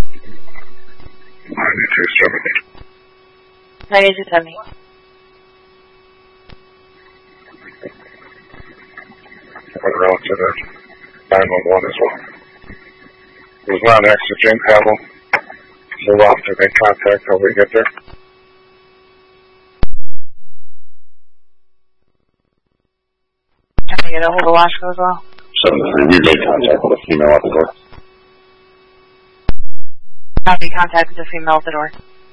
9270. 9270. Went around to the 911 as well. There's not an extra gym panel. Hold off to make contact till we get there. Trying to get a hold of Washco as well. 73, we made contact with a female at the door. How do you contact the female at the door?